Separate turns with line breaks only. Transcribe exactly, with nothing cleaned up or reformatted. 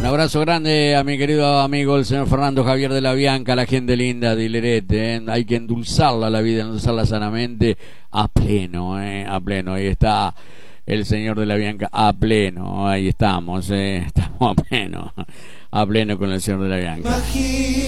Un abrazo grande a mi querido amigo el señor Fernando Javier de la Bianca, la gente linda de Hilerete, ¿eh? Hay que endulzarla la vida, endulzarla sanamente a pleno, ¿eh? A pleno. Ahí está el señor de la Bianca a pleno, ahí estamos, ¿eh? Estamos a pleno, a pleno con el señor de la Bianca.